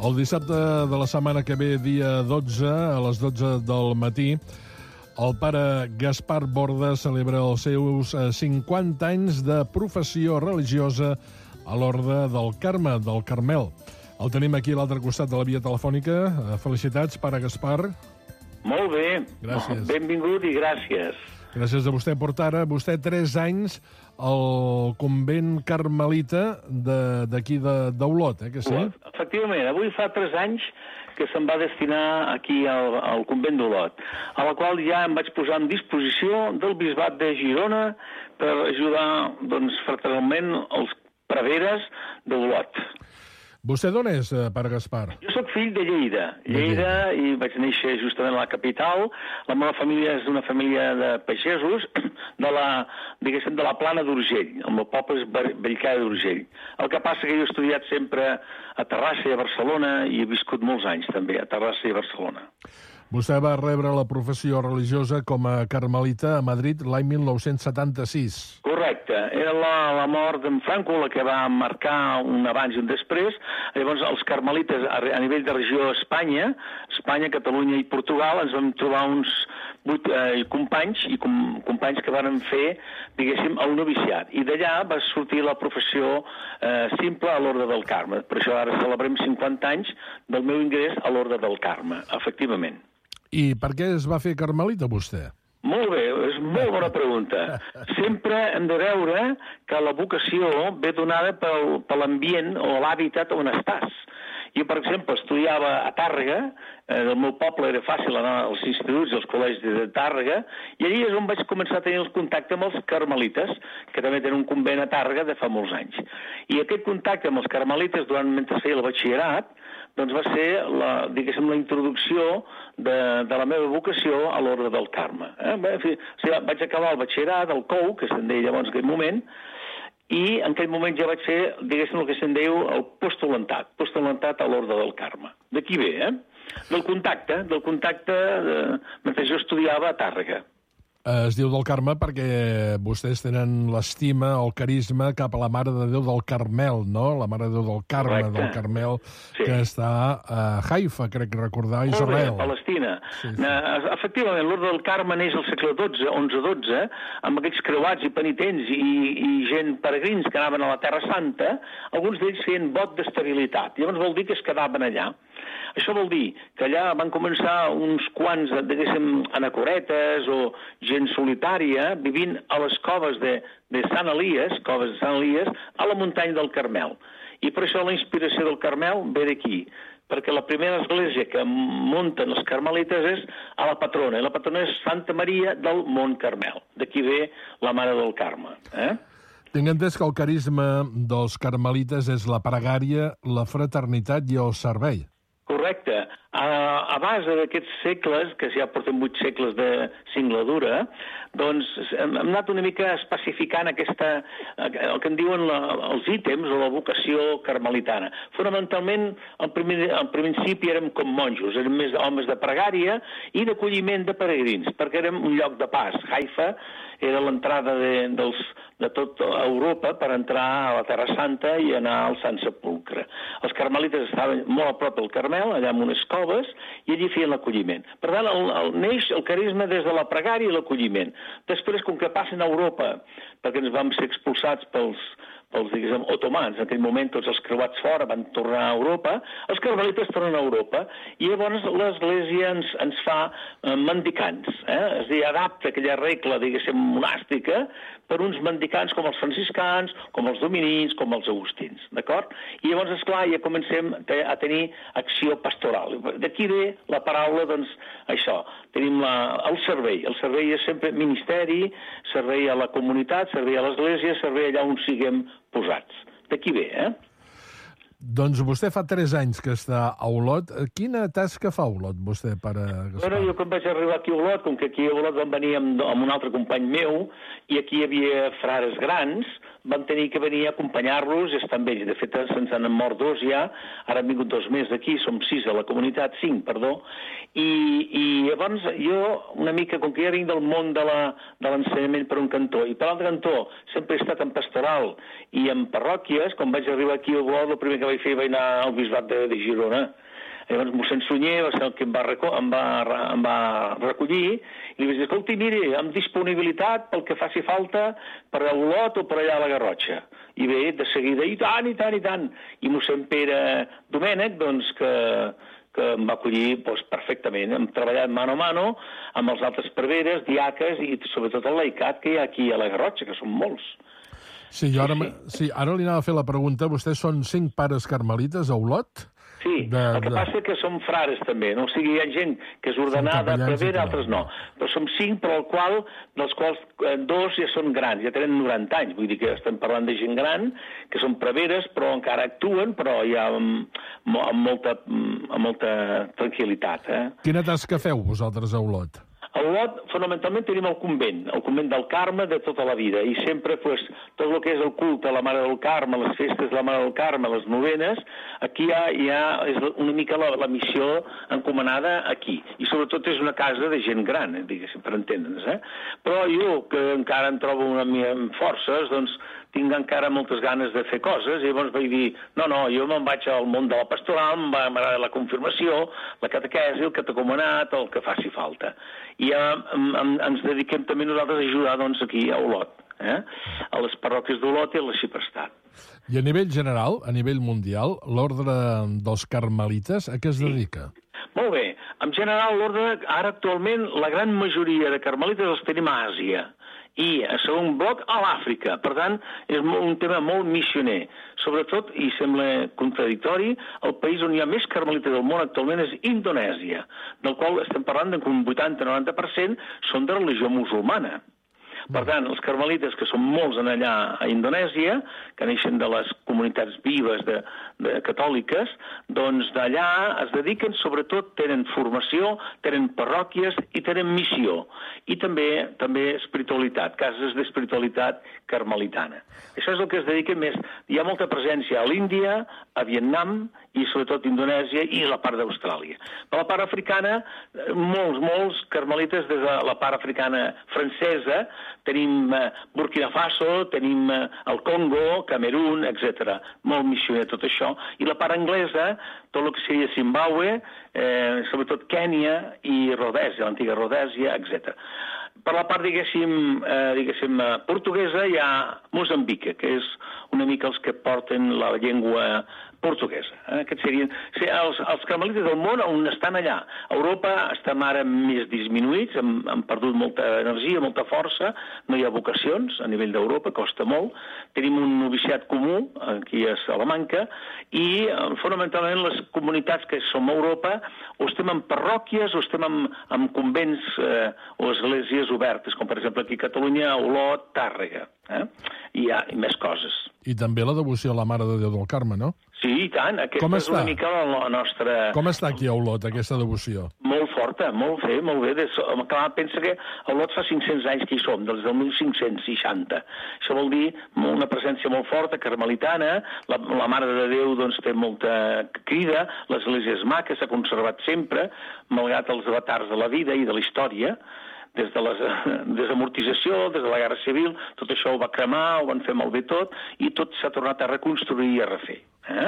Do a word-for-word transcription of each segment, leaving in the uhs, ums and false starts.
El dissabte de la setmana que ve, dia dotze, a les dotze del matí, el pare Gaspar Borda celebra els seus cinquanta anys de professió religiosa a l'Orde del Carme, del Carmel. El tenim aquí a l'altre costat de la via telefònica. Felicitats, pare Gaspar. Molt bé. Gràcies. Benvingut i gràcies. Gràcies a vostè per ara. Vostè tres anys al convent carmelita d'aquí d'Olot, eh, que sí? Efectivament, avui fa tres anys que se'n va destinar aquí al, al convent d'Olot, a la qual ja em vaig posar en disposició del bisbat de Girona per ajudar, doncs, fraternalment els preveres d'Olot. Vostè d'on és, pare Gaspar? Jo sóc fill de Lleida, Lleida, i vaig néixer justament a la capital. La meva família és una família de pagesos de la, diguéssim, de la Plana d'Urgell. El meu poble és Bellcaire d'Urgell. El que passa que jo he estudiat sempre a Terrassa i a Barcelona i he viscut molts anys també a Terrassa i a Barcelona. Vostè va rebre la professió religiosa com a carmelita a Madrid l'any mil nou-cents setanta-sis. Correcte. Era la, la mort d'en Franco la que va marcar un abans i un després. Llavors, els carmelites a, a nivell de regió a Espanya, Espanya, Catalunya i Portugal, ens vam trobar uns vuit eh, companys i com, companys que varen fer, diguéssim, el noviciat. I d'allà va sortir la professió eh, simple a l'Orde del Carme. Per això ara celebrem cinquanta anys del meu ingrés a l'Orde del Carme, efectivament. I per què es va fer carmelita, vostè? Molt bé, és molt bona pregunta. Sempre hem de veure que la vocació ve donada pel, per l'ambient o l'hàbitat on estàs. Jo, per exemple, estudiava a Tàrrega, eh, del meu poble era fàcil anar als instituts i als col·legis de Tàrrega, i allí és on vaig començar a tenir el contacte amb els carmelites, que també tenen un convent a Tàrrega de fa molts anys. I aquest contacte amb els carmelites durant mentre feia el batxillerat, doncs va ser, la, diguéssim, la introducció de, de la meva vocació a l'Orde del Carme. Eh? Bé, en fi, o sigui, vaig acabar el batxillerat, el C O U, que se'n deia llavors en aquell moment, i en aquell moment ja vaig fer, diguéssim, el que se'n diu el postulantat, postulantat a l'Orde del Carme. D'aquí ve, eh? Del contacte, del contacte de, mentre jo estudiava a Tàrrega. Es diu del Carme perquè vostès tenen l'estima, el carisma cap a la Mare de Déu del Carmel, no? La Mare de Déu del Carme, correcte, del Carmel, sí, que està a Haifa, crec recordar, a Israel. Molt bé, Palestina. Sí, sí. Efectivament, l'Orde del Carme neix al segle dotze, onze dotze, amb aquells creuats i penitents i, i gent peregrins que anaven a la Terra Santa, alguns d'ells feien vot d'estabilitat. Llavors vol dir que es quedaven allà. Això vol dir que allà van començar uns quants, diguéssim, anacoretes o gent solitària vivint a les coves de, de Sant Elies, coves de Sant Elies, a la muntanya del Carmel. I per això la inspiració del Carmel ve d'aquí, perquè la primera església que munten els carmelites és a la patrona, i la patrona és Santa Maria del Mont Carmel. D'aquí ve la Mare del Carme. Eh? Tinc entès que el carisma dels carmelites és la pregària, la fraternitat i el servei. Correcte. A, a base d'aquests segles, que ja porten vuit segles de singladura, doncs hem, hem anat una mica especificant aquesta, el que en diuen la, els ítems o la vocació carmelitana. Fonamentalment, al, primer, al principi érem com monjos, érem més homes de pregària i d'acolliment de peregrins, perquè érem un lloc de pas. Haifa era l'entrada de, dels, de tot Europa per entrar a la Terra Santa i anar al Sant Sepulcre. Els carmelites estaven molt a prop del Carmel, allà en unes coves, i allí feien l'acolliment. Per tant, el, el, neix el carisma des de la pregària i l'acolliment. Després, com que passen a Europa, perquè ens vam ser expulsats pels pels, diguéssim, otomans. En aquell moment tots els creuats fora van tornar a Europa, els carmelites tornen a Europa, i llavors l'Església ens, ens fa eh, mendicants. Eh? És a dir, adapta aquella regla, diguéssim, monàstica per uns mendicants com els franciscans, com els dominics, com els agustins, d'acord? I llavors, esclar, ja comencem a tenir acció pastoral. D'aquí ve la paraula, doncs, això, tenim la, el servei. El servei és sempre ministeri, servei a la comunitat, servei a l'Església, servei allà on siguem posats. D'aquí ve, eh? Doncs vostè fa tres anys que està a Olot. Quina tasca fa Olot, vostè, pare Gaspar? Bueno, jo quan vaig arribar aquí a Olot, com que aquí a Olot vam venir amb, amb un altre company meu, i aquí hi havia frares grans, vam tenir que venir a acompanyar-los i estar amb ells. De fet, se'ns han mort dos ja, ara han vingut dos més d'aquí, som sis a la comunitat, cinc, perdó, i, i llavors jo, una mica, com que ja vinc del món de l'ensenyament per un cantó, i per l'altre cantó sempre he estat en pastoral i en parròquies, quan vaig arribar aquí a Olot, el primer que vaig fer vaig anar al bisbat de, de Girona. Llavors, mossèn Sunyer va ser el que em va, em va, em va recollir i li vaig dir, escolti, miri, amb disponibilitat pel que faci falta per a Olot o per allà a la Garrotxa. I bé, de seguida, i tant, i tant, i tant. I mossèn Pere Domènec, doncs, que, que em va acollir doncs, perfectament. Hem treballat mano a mano amb els altres preveres, diaques i sobretot el laicat que hi ha aquí a la Garrotxa, que són molts. Sí, jo ara, sí, sí. sí, ara li anava a fer la pregunta. Vostès són cinc pares carmelites a Olot? Sí, de, el que de... passa és que som frares també, no? O sigui, hi ha gent que és ordenada, prevera, altres no. Però som cinc, però el qual, dels quals eh, dos ja són grans, ja tenen noranta anys, vull dir que estem parlant de gent gran, que són preveres, però encara actuen, però ja amb, amb, molta, amb molta tranquil·litat. Eh? Quina tasca feu vosaltres a Olot? A Olot, fonamentalment, tenim el convent, el convent del Carme de tota la vida, i sempre, pues, tot el que és el culte a la Mare del Carme, les festes de la Mare del Carme, les novenes, aquí hi ha, hi ha és una mica la, la missió encomanada aquí, i sobretot és una casa de gent gran, eh, diguéssim, per entendre'ns, eh? Però jo, que encara em trobo una mica amb forces, doncs, tinc encara moltes ganes de fer coses, i llavors vaig dir, no, no, jo me'n vaig al món de la pastoral, em va agradar la confirmació, la catequesi, el catecomenat, el que faci falta. I ja ens dediquem també nosaltres a ajudar, doncs, aquí a Olot, eh? A les parròquies d'Olot i a l'arxiprestat. I a nivell general, a nivell mundial, l'ordre dels carmelites a què es dedica? Molt bé. En general, l'ordre, ara actualment, la gran majoria de carmelites els tenim a Àsia. I a segon bloc a l'Àfrica. Per tant, és un tema molt missioner. Sobretot, i sembla contradictori, el país on hi ha més carmelites del món actualment és Indonèsia, del qual estem parlant que un vuitanta a noranta per cent són de religió musulmana. Per tant, els carmelites, que són molts en allà a Indonèsia, que neixen de les comunitats vives de, de catòliques, doncs d'allà es dediquen, sobretot, tenen formació, tenen parròquies i tenen missió. I també també espiritualitat, cases d'espiritualitat carmelitana. Això és el que es dedica més. Hi ha molta presència a l'Índia, a Vietnam i sobretot Indonèsia i la part d'Austràlia. Per la part africana, molts, molts carmelites des de la part africana francesa, tenim eh, Burkina Faso, tenim eh, el Congo, Camerún, etcètera. Molt missioner tot això. I la part anglesa, tot el que seria Zimbabue, eh, sobretot Kènia i Rodèsia, l'antiga Rodèsia, etcètera. Per la part, diguéssim, eh, diguéssim eh, portuguesa, hi ha Moçambic, que és una mica els que porten la llengua portuguesa. Eh? Aquests serien sí, els, els carmelites del món on estan allà. A Europa estem ara més disminuïts, hem, hem perdut molta energia, molta força, no hi ha vocacions a nivell d'Europa, costa molt. Tenim un noviciat comú, aquí a Salamanca, i fonamentalment les comunitats que som a Europa o estem en parròquies o estem en, en convents eh, o esglésies obertes, com per exemple aquí a Catalunya, Olot, Tàrrega. Eh? I hi ha i més coses. I també la devoció a la Mare de Déu del Carme, no? Sí, i tant. Aquesta Com és està? Una mica la nostra... Com està aquí a Olot, aquesta devoció? Molt forta, molt bé, molt bé. Clar, pensa que a Olot fa cinc-cents anys que hi som, des del mil cinc-cents seixanta. Això vol dir una presència molt forta, carmelitana, la, la Mare de Déu doncs, té molta crida, l'església és maca, s'ha conservat sempre, malgrat els avatars de la vida i de la història, des de la desamortització, des de la Guerra Civil, tot això ho va cremar, ho van fer malbé tot, i tot s'ha tornat a reconstruir i a refer. Eh?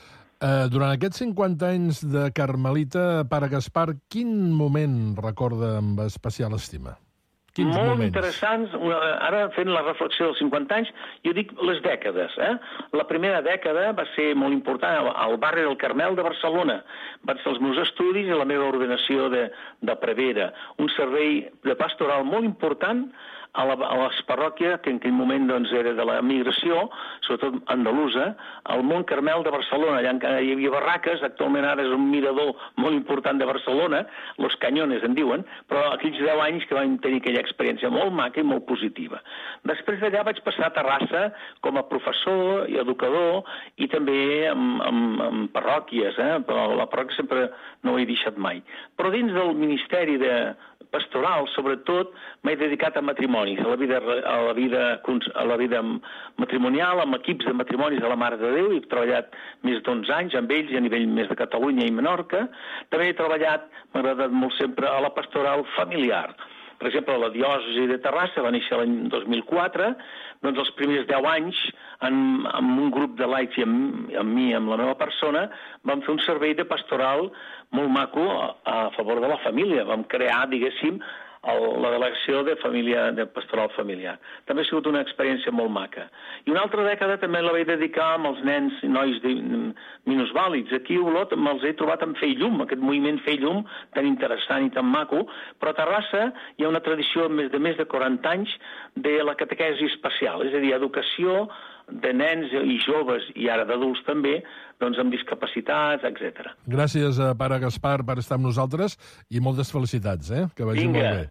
Uh, durant aquests cinquanta anys de Carmelita, pare Gaspar, quin moment recorda amb especial estima? Quins Molt moments? interessants. Ara, fent la reflexió dels cinquanta anys, jo dic les dècades. Eh? La primera dècada va ser molt important al barri del Carmel de Barcelona. Van ser els meus estudis i la meva ordenació de, de prevera. Un servei de pastoral molt important a la, a les parròquies, que en aquell moment doncs, era de la migració, sobretot andalusa, al Mont Carmel de Barcelona. Allà encara hi havia barraques, actualment ara és un mirador molt important de Barcelona, Los Cañones en diuen, però aquells deu anys que vam tenir aquella experiència molt maca i molt positiva. Després d'allà vaig passar a Terrassa com a professor i educador i també amb, amb, amb parròquies, eh? Però la parròquia sempre no ho he deixat mai. Però dins del Ministeri de pastoral, sobretot, m'he dedicat a matrimonis, a la vida, a la vida, a la vida matrimonial, amb equips de matrimonis de la Mare de Déu, he treballat més d'onze anys amb ells a nivell més de Catalunya i Menorca. També he treballat, m'ha agradat molt sempre, a la pastoral familiar. Per exemple, la diòcesi de Terrassa va néixer l'any dos mil quatre, doncs els primers deu anys, amb, amb un grup de laics i amb, amb mi, amb la meva persona, vam fer un servei de pastoral molt maco a, a favor de la família. Vam crear, diguéssim, el, la delegació de família de pastoral familiar. També ha sigut una experiència molt maca. I una altra dècada també la vaig dedicar amb els nens i nois de, minusvàlids. Aquí a Olot me'ls he trobat amb Fer Llum, aquest moviment Fer Llum tan interessant i tan maco, però a Terrassa hi ha una tradició de més de quaranta anys de la catequesi especial, és a dir, educació de nens i joves, i ara d'adults també, doncs amb discapacitats, etcètera. Gràcies, pare Gaspar, per estar amb nosaltres i moltes felicitats, eh? Que vagi Vinga. molt bé.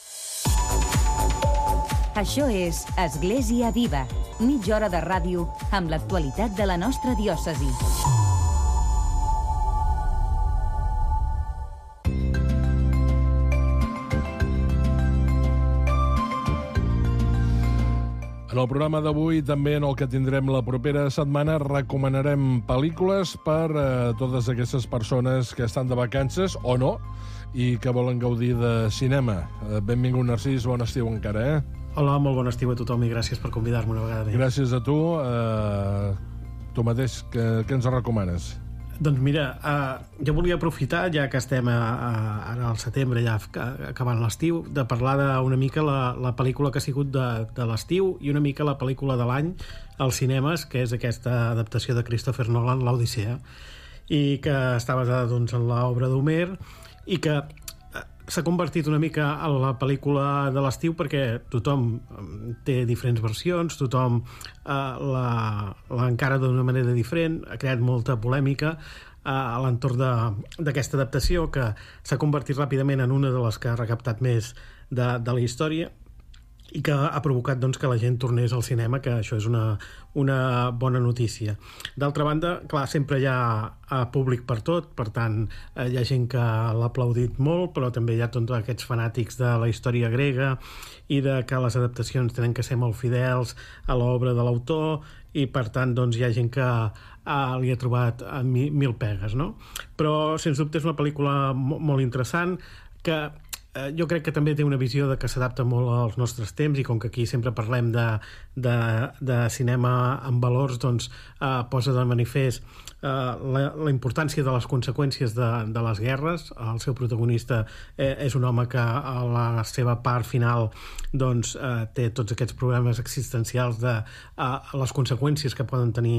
Això és Església Viva, mitja hora de ràdio amb l'actualitat de la nostra diòcesi. En el programa d'avui, també en el que tindrem la propera setmana, recomanarem pel·lícules per a totes aquestes persones que estan de vacances, o no, i que volen gaudir de cinema. Benvingut, Narcís, bon estiu encara, eh? Hola, molt bon estiu a tothom i gràcies per convidar-me una vegada més. Gràcies a tu. Uh, tu mateix, què, què ens recomanes? Doncs mira, uh, jo volia aprofitar, ja que estem a, a, ara al setembre, ja acabant l'estiu, de parlar de una mica la, la pel·lícula que ha sigut de, de l'estiu i una mica la pel·lícula de l'any als cinemes, que és aquesta adaptació de Christopher Nolan, l'Odissea, i que està basada doncs, en l'obra d'Homer, i que s'ha convertit una mica en la pel·lícula de l'estiu perquè tothom té diferents versions, tothom eh, l'encara d'una manera diferent, ha creat molta polèmica eh, a l'entorn d'aquesta adaptació, que s'ha convertit ràpidament en una de les que ha recaptat més de, de la història i que ha provocat doncs, que la gent tornés al cinema, que això és una, una bona notícia. D'altra banda, clar, sempre hi ha públic per tot, per tant, hi ha gent que l'ha aplaudit molt, però també hi ha tots aquests fanàtics de la història grega i de que les adaptacions tenen que ser molt fidels a l'obra de l'autor, i per tant doncs, hi ha gent que ah, li ha trobat mil pegues, no? Però, sens dubte, és una pel·lícula molt interessant que jo crec que també té una visió de que s'adapta molt als nostres temps, i com que aquí sempre parlem de, de, de cinema amb valors, doncs eh, posa de manifest eh, la, la importància de les conseqüències de, de les guerres. El seu protagonista eh, és un home que a la seva part final doncs, eh, té tots aquests problemes existencials de eh, les conseqüències que poden tenir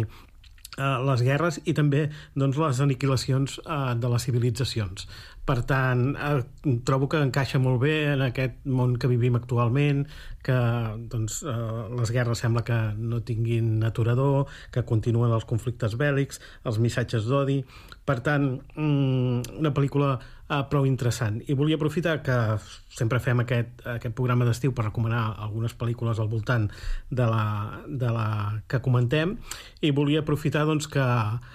les guerres i també doncs, les aniquilacions eh, de les civilitzacions. Per tant, eh, trobo que encaixa molt bé en aquest món que vivim actualment, que doncs, eh, les guerres sembla que no tinguin aturador, que continuen els conflictes bèl·lics, els missatges d'odi. Per tant, mm, una pel·lícula eh, prou interessant. I volia aprofitar que sempre fem aquest, aquest programa d'estiu per recomanar algunes pel·lícules al voltant de la, de la que comentem, i volia aprofitar doncs, que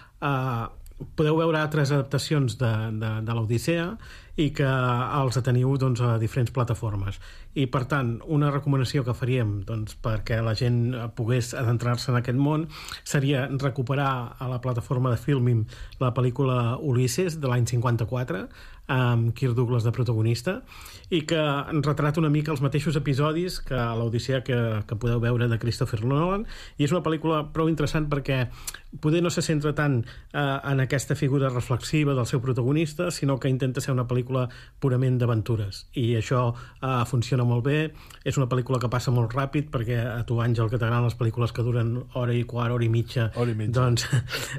eh, podeu veure altres adaptacions de, de, de l'Odissea i que els teniu doncs, a diferents plataformes. I, per tant, una recomanació que faríem doncs, perquè la gent pogués adentrar-se en aquest món seria recuperar a la plataforma de Filmin la pel·lícula Ulisses de l'any cinquanta-quatre, amb Kirk Douglas de protagonista, i que retrata una mica els mateixos episodis que l'Odissea que, que podeu veure de Christopher Nolan, i és una pel·lícula prou interessant perquè poder no se centra tant eh, en aquesta figura reflexiva del seu protagonista, sinó que intenta ser una pel·lícula purament d'aventures, i això eh, funciona molt bé. És una pel·lícula que passa molt ràpid, perquè a tu, Àngel, que t'agraden les pel·lícules que duren hora i quart, hora i mitja, hora i mitja. doncs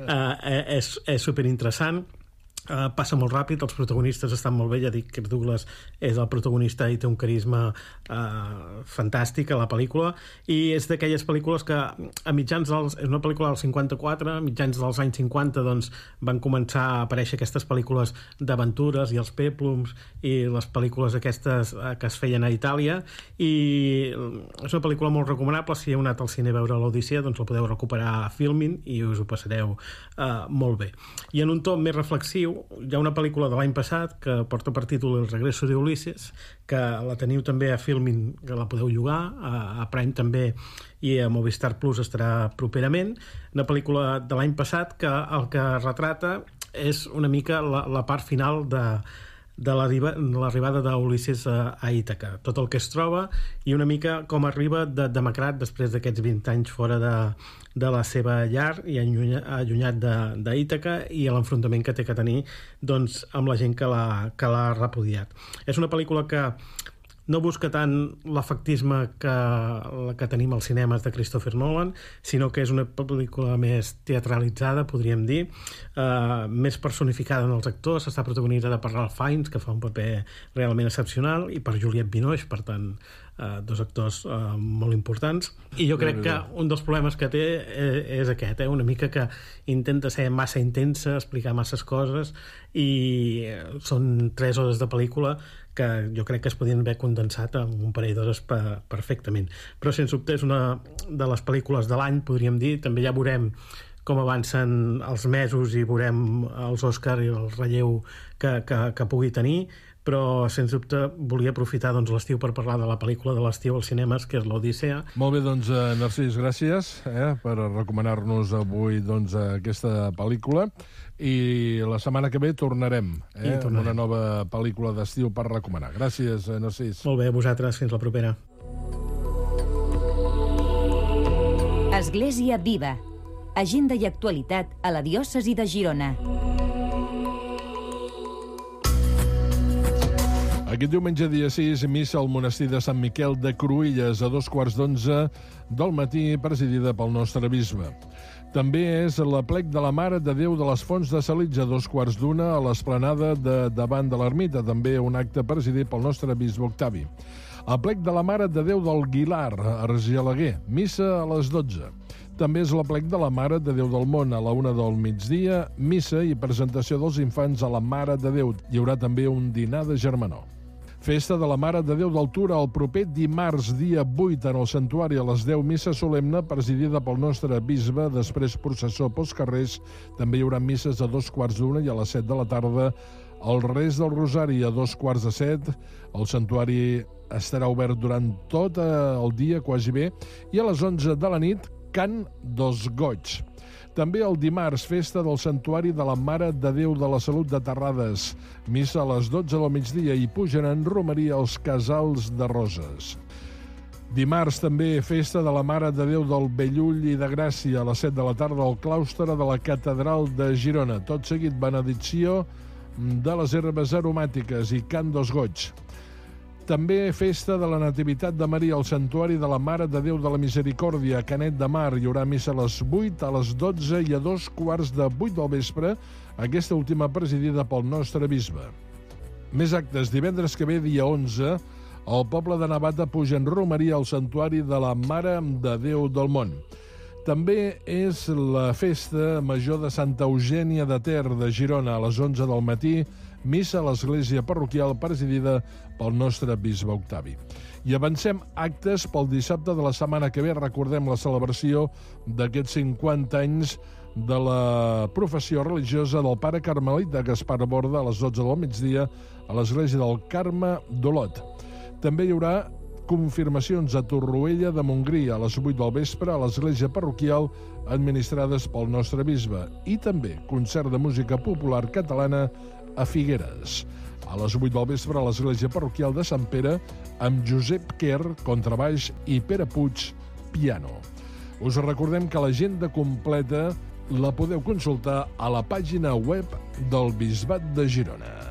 eh, és, és superinteressant. Uh, passa molt ràpid, els protagonistes estan molt bé, ja dic que Douglas és el protagonista i té un carisma uh, fantàstic a la pel·lícula, i és d'aquelles pel·lícules que a mitjans dels, és una pel·lícula del cinquanta-quatre, a mitjans dels anys cinquanta doncs, van començar a aparèixer aquestes pel·lícules d'aventures i els peplums i les pel·lícules aquestes uh, que es feien a Itàlia, i és una pel·lícula molt recomanable. Si heu anat al cine a veure l'Odissea, doncs la podeu recuperar a Filmin i us ho passareu uh, molt bé. I en un to més reflexiu, hi ha una pel·lícula de l'any passat que porta per títol El regreso de Ulises, que la teniu també a Filmin, que la podeu llogar, a, a Prime també, i a Movistar Plus estarà properament. Una pel·lícula de l'any passat que el que retrata és una mica la, la part final de, de l'arribada d'Ulisses a, a Ítaca, tot el que es troba i una mica com arriba de, demacrat després d'aquests vint anys fora de, de la seva llar i allunyat d'Ítaca i l'enfrontament que té que tenir doncs, amb la gent que l'ha repudiat. És una pel·lícula que no busca tant l'efectisme que, que tenim als cinemes de Christopher Nolan, sinó que és una pel·lícula més teatralitzada, podríem dir, eh, més personificada en els actors. Està protagonitzada per Ralph Fiennes, que fa un paper realment excepcional, i per Juliette Binoche, per tant, eh, dos actors eh, molt importants. I jo crec que un dels problemes que té és aquest, eh, una mica que intenta ser massa intensa, explicar masses coses, i són tres hores de pel·lícula que jo crec que es podien haver condensat en un parell d'hores perfectament. Però, sens dubte, és una de les pel·lícules de l'any, podríem dir. També ja veurem com avancen els mesos i veurem els Òscar i el relleu que, que, que pugui tenir, però, sens dubte, volia aprofitar doncs, l'estiu per parlar de la pel·lícula de l'estiu als cinemes, que és l'Odissea. Molt bé, doncs, Narcís, gràcies eh, per recomanar-nos avui doncs, aquesta pel·lícula. I la setmana que ve tornarem, eh, tornarem. amb una nova pel·lícula d'estiu per recomanar. Gràcies, Narcís. Molt bé, a vosaltres. Fins la propera. Església Viva. Agenda i actualitat a la diòcesi de Girona. Aquest diumenge, dia sis, missa al monestir de Sant Miquel de Cruïlles a dos quarts d'onze del matí, presidida pel nostre bisbe. També és l'aplec de la Mare de Déu de les Fonts de Salitja a dos quarts d'una a l'esplanada de davant de l'ermita, també un acte presidit pel nostre bisbe Octavi. Aplec de la Mare de Déu del Guilar, a Argelaguer, missa a les dotze. També és l'aplec de la Mare de Déu del Món a la una del migdia, missa i presentació dels infants a la Mare de Déu. Hi haurà també un dinar de germanor. Festa de la Mare de Déu d'Altura el proper dimarts, dia vuit, en el santuari a les deu, missa solemne presidida pel nostre bisbe, després processó pels carrers. També hi haurà misses a dos quarts d'una i a les set de la tarda. El res del Rosari a dos quarts de set. El santuari estarà obert durant tot el dia, quasi bé, i a les onze de la nit, cant dos goigs. També el dimarts, festa del Santuari de la Mare de Déu de la Salut de Terrades. Missa a les dotze del migdia i pugen en romeria els casals de Roses. Dimarts també festa de la Mare de Déu del Bellull i de Gràcia a les set de la tarda al claustre de la Catedral de Girona. Tot seguit, benedicció de les herbes aromàtiques i cant dos goigs. També festa de la Nativitat de Maria al Santuari de la Mare de Déu de la Misericòrdia a Canet de Mar. Hi haurà missa a les vuit, a les dotze i a dos quarts de vuit del vespre, aquesta última presidida pel nostre bisbe. Més actes. Divendres que ve, dia onze, el poble de Navata puja en romeria al Santuari de la Mare de Déu del Món. També és la festa major de Santa Eugènia de Ter de Girona a les onze del matí, missa a l'església parroquial presidida pel nostre bisbe Octavi. I avancem actes pel dissabte de la setmana que ve. Recordem la celebració d'aquests cinquanta anys de la professió religiosa del pare carmelit de Gaspar Borda a les dotze del migdia a l'església del Carme d'Olot. També hi haurà confirmacions a Torroella de Montgrí a les vuit del vespre a l'església parroquial administrades pel nostre bisbe. I també concert de música popular catalana a Figueres. A les vuit del vespre a l'església parroquial de Sant Pere amb Josep Quer, contrabaix, i Pere Puig, piano. Us recordem que l'agenda completa la podeu consultar a la pàgina web del Bisbat de Girona.